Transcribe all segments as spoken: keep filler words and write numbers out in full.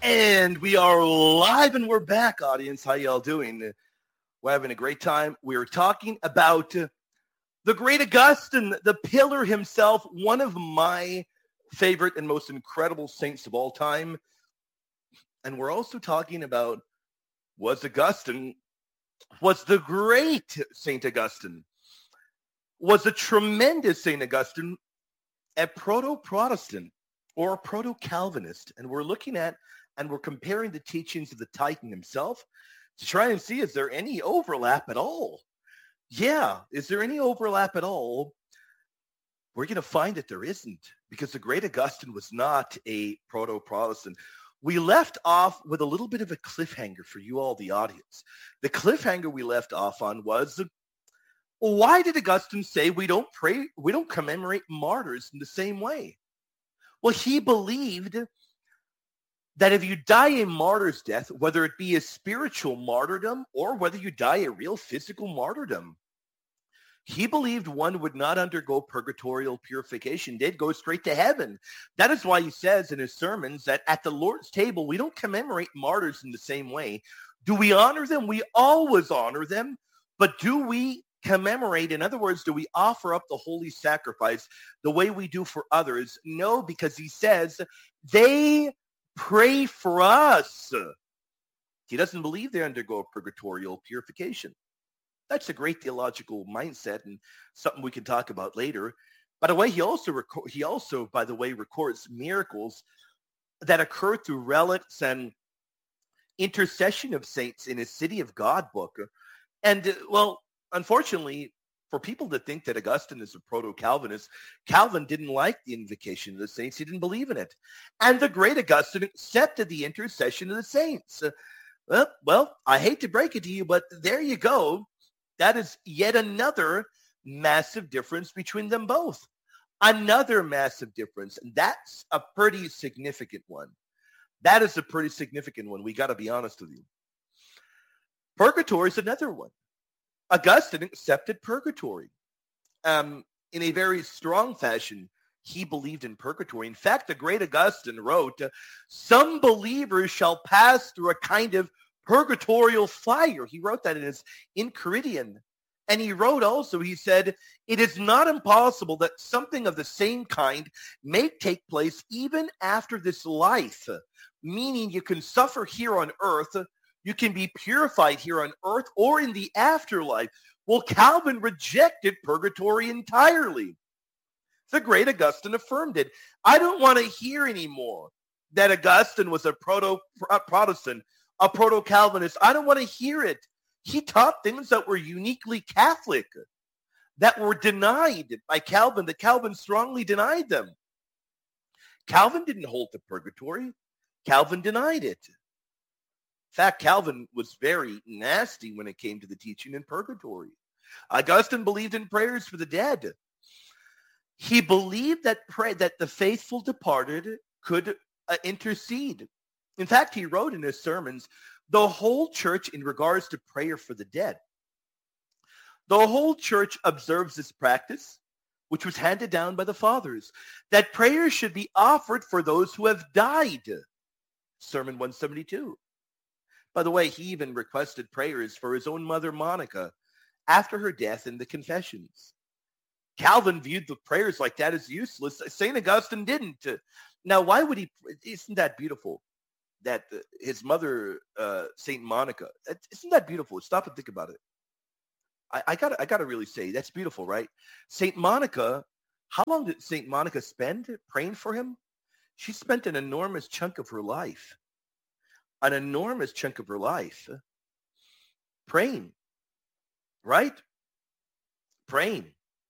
And we are live and we're back, audience. How y'all doing? We're having a great time. We're talking about uh, the great Augustine, the pillar himself, one of my favorite and most incredible saints of all time. And we're also talking about was Augustine, was the great Saint Augustine, was a tremendous Saint Augustine a proto-Protestant or a proto-Calvinist? And we're looking at and we're comparing the teachings of the Titan himself to try and see, is there any overlap at all? Yeah, is there any overlap at all? We're going to find that there isn't, because the great Augustine was not a proto-Protestant. We left off with a little bit of a cliffhanger for you all, the audience. The cliffhanger we left off on was, why did Augustine say we don't pray, we don't commemorate martyrs in the same way? Well, he believed that if you die a martyr's death, whether it be a spiritual martyrdom or whether you die a real physical martyrdom, he believed one would not undergo purgatorial purification. They'd go straight to heaven. That is why he says in his sermons that at the Lord's table, we don't commemorate martyrs in the same way. Do we honor them? We always honor them. But do we commemorate? In other words, do we offer up the holy sacrifice the way we do for others? No, because he says they pray for us. He doesn't believe they undergo purgatorial purification. That's a great theological mindset and something we can talk about later. By the way, he also reco- he also, by the way, records miracles that occur through relics and intercession of saints in his City of God book. And uh, well, unfortunately, for people that think that Augustine is a proto-Calvinist, Calvin didn't like the invocation of the saints. He didn't believe in it. And the great Augustine accepted the intercession of the saints. Uh, well, well, I hate to break it to you, but there you go. That is yet another massive difference between them both. Another massive difference. And that's a pretty significant one. That is a pretty significant one. We got to be honest with you. Purgatory is another one. Augustine accepted purgatory. Um, in a very strong fashion, he believed in purgatory. In fact, the great Augustine wrote, some believers shall pass through a kind of purgatorial fire. He wrote that in his Enchiridion. And he wrote also, he said, it is not impossible that something of the same kind may take place even after this life, meaning you can suffer here on earth, you can be purified here on earth or in the afterlife. Well, Calvin rejected purgatory entirely. The great Augustine affirmed it. I don't want to hear anymore that Augustine was a proto-Protestant, a proto-Calvinist. I don't want to hear it. He taught things that were uniquely Catholic, that were denied by Calvin, that Calvin strongly denied them. Calvin didn't hold to purgatory. Calvin denied it. In fact, Calvin was very nasty when it came to the teaching in purgatory. Augustine believed in prayers for the dead. He believed that pray, that the faithful departed could uh, intercede. In fact, he wrote in his sermons, the whole church in regards to prayer for the dead. The whole church observes this practice, which was handed down by the fathers, that prayers should be offered for those who have died. Sermon one seventy-two. By the way, he even requested prayers for his own mother, Monica, after her death in the Confessions. Calvin viewed the prayers like that as useless. Saint Augustine didn't. Now, why would he? Isn't that beautiful? That his mother, uh, Saint Monica, isn't that beautiful? Stop and think about it. I, I got I got to really say, that's beautiful, right? Saint Monica, how long did Saint Monica spend praying for him? She spent an enormous chunk of her life. An enormous chunk of her life praying, right? Praying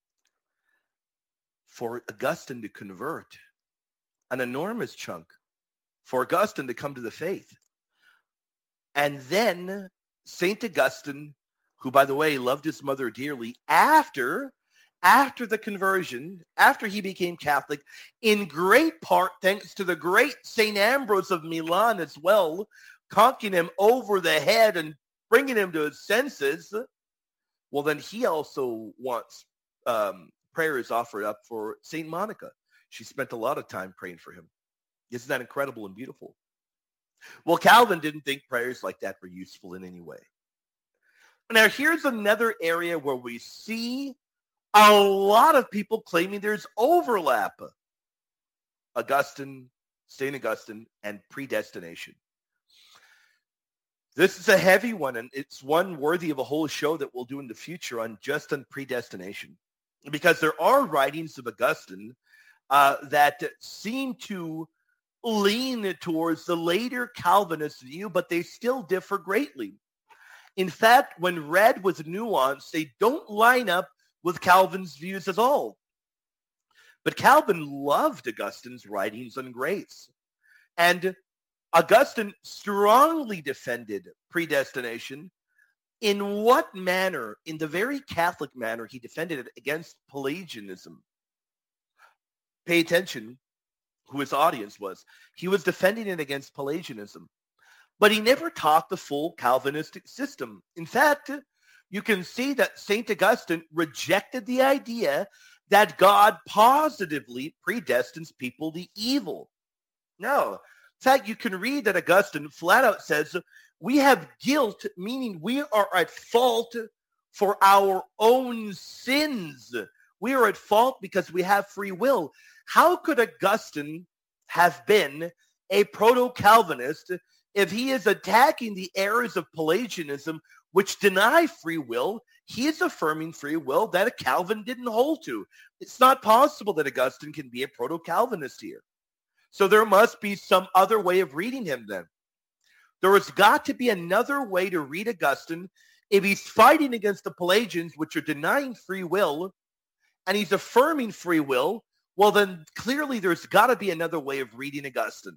for Augustine to convert. An enormous chunk for Augustine to come to the faith. And then Saint Augustine, who, by the way, loved his mother dearly, after, after the conversion, after he became Catholic, in great part thanks to the great Saint Ambrose of Milan as well, conking him over the head and bringing him to his senses, well, then he also wants um, prayers offered up for Saint Monica. She spent a lot of time praying for him. Isn't that incredible and beautiful? Well, Calvin didn't think prayers like that were useful in any way. Now, here's another area where we see a lot of people claiming there's overlap. Augustine, Saint Augustine, and predestination. This is a heavy one, and it's one worthy of a whole show that we'll do in the future on just on predestination. Because there are writings of Augustine uh, that seem to lean towards the later Calvinist view, but they still differ greatly. In fact, when read with nuance, they don't line up with Calvin's views at all. But Calvin loved Augustine's writings on grace. And Augustine strongly defended predestination. In what manner? In the very Catholic manner, he defended it against Pelagianism. Pay attention who his audience was. He was defending it against Pelagianism. But he never taught the full Calvinistic system. In fact, you can see that Saint Augustine rejected the idea that God positively predestines people to evil. No. In fact, you can read that Augustine flat out says, we have guilt, meaning we are at fault for our own sins. We are at fault because we have free will. How could Augustine have been a proto-Calvinist if he is attacking the errors of Pelagianism, which deny free will? He is affirming free will that Calvin didn't hold to. It's not possible that Augustine can be a proto-Calvinist here. So there must be some other way of reading him then. There has got to be another way to read Augustine if he's fighting against the Pelagians, which are denying free will, and he's affirming free will. Well, then clearly there's got to be another way of reading Augustine.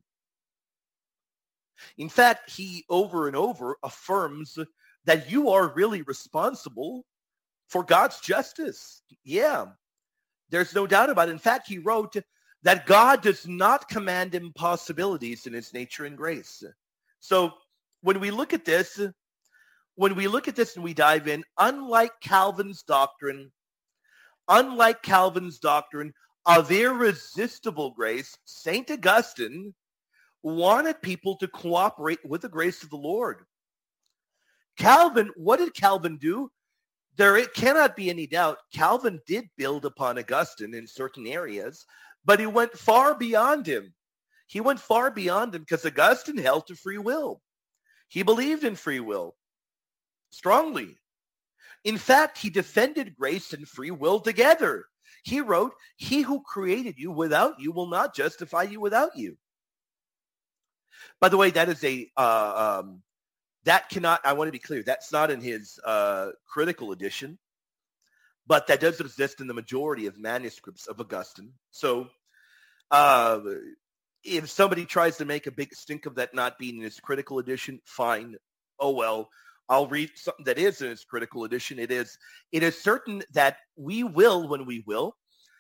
In fact, he over and over affirms that you are really responsible for God's justice. Yeah, there's no doubt about it. In fact, he wrote that God does not command impossibilities in his nature and grace. So when we look at this, when we look at this and we dive in, unlike Calvin's doctrine, unlike Calvin's doctrine of irresistible grace, Saint Augustine wanted people to cooperate with the grace of the Lord. Calvin, what did Calvin do? There it cannot be any doubt, Calvin did build upon Augustine in certain areas, but he went far beyond him. He went far beyond him because Augustine held to free will. He believed in free will strongly. In fact, he defended grace and free will together. He wrote, he who created you without you will not justify you without you. By the way, that is a, uh, um, that cannot, I want to be clear, that's not in his uh, critical edition, but that does exist in the majority of manuscripts of Augustine. So uh, if somebody tries to make a big stink of that not being in his critical edition, fine. Oh, well, I'll read something that is in his critical edition. It is, it is certain that we will when we will,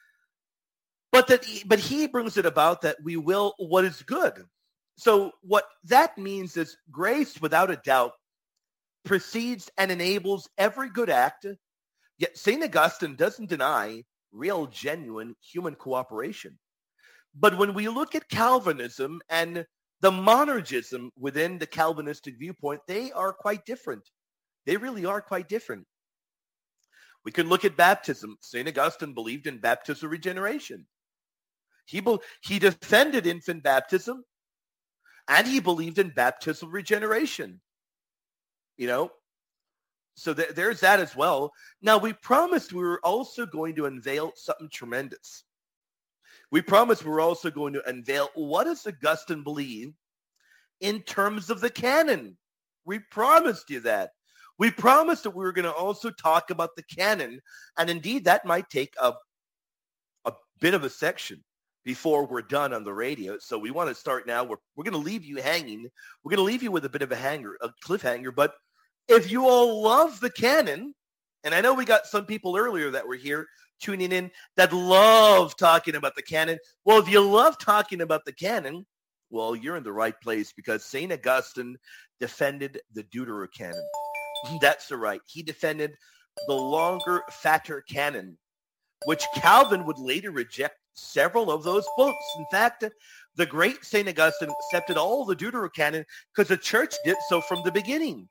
but that, but he brings it about that we will what is good. So what that means is grace, without a doubt, precedes and enables every good act. Yet Saint Augustine doesn't deny real, genuine human cooperation. But when we look at Calvinism and the monergism within the Calvinistic viewpoint, they are quite different. They really are quite different. We can look at baptism. Saint Augustine believed in baptismal regeneration. He, be- he defended infant baptism, and he believed in baptismal regeneration. You know, so th- there's that as well. Now, we promised we were also going to unveil something tremendous. We promised we were also going to unveil what does Augustine believe in terms of the canon. We promised you that. We promised that we were going to also talk about the canon, and indeed that might take a, a bit of a section before we're done on the radio. So we want to start now. We're, we're going to leave you hanging. We're going to leave you with a bit of a hanger, a cliffhanger. But if you all love the canon, and I know we got some people earlier that were here tuning in that love talking about the canon. Well, if you love talking about the canon, well, you're in the right place because Saint Augustine defended the Deuterocanon. That's the right. He defended the longer, fatter canon, which Calvin would later reject several of those books. In fact, the great Saint Augustine accepted all the Deuterocanon because the church did so from the beginning.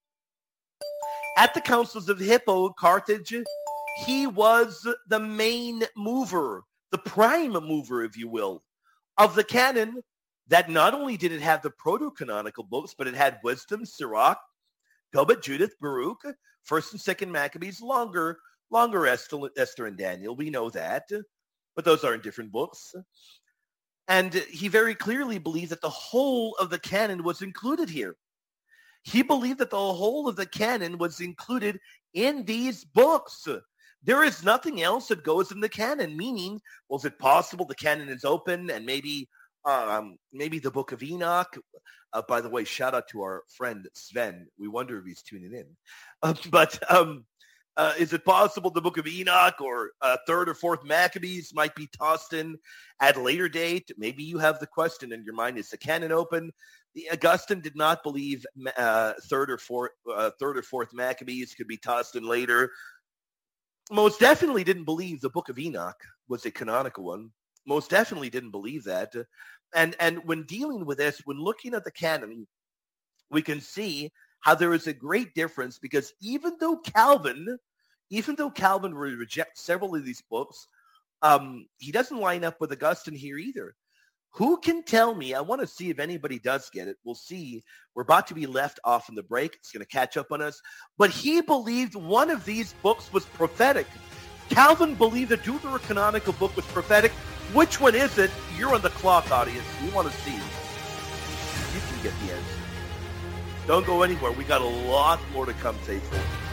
At the councils of Hippo, Carthage, he was the main mover, the prime mover, if you will, of the canon that not only did it have the proto-canonical books, but it had Wisdom, Sirach, Tobit, Judith, Baruch, First and Second Maccabees, longer, longer Esther, Esther and Daniel. We know that, but those are in different books. And he very clearly believed that the whole of the canon was included here. He believed that the whole of the canon was included in these books. There is nothing else that goes in the canon, meaning, was it possible the canon is open and maybe um, maybe the Book of Enoch? Uh, by the way, shout out to our friend Sven. We wonder if he's tuning in. Uh, but um, uh, is it possible the Book of Enoch or uh, third or fourth Maccabees might be tossed in at a later date? Maybe you have the question in your mind, is the canon open? The Augustine did not believe uh, third or fourth, uh, third or fourth Maccabees could be tossed in later. Most definitely didn't believe the Book of Enoch was a canonical one. Most definitely didn't believe that. And and when dealing with this, when looking at the canon, we can see how there is a great difference, because even though Calvin, even though Calvin would reject several of these books, um, he doesn't line up with Augustine here either. Who can tell me? I want to see if anybody does get it. We'll see. We're about to be left off in the break. It's going to catch up on us. But he believed one of these books was prophetic. Calvin believed the Deuterocanonical book was prophetic. Which one is it? You're on the clock, audience. We want to see. You can get the answer. Don't go anywhere. We got a lot more to come, faithful.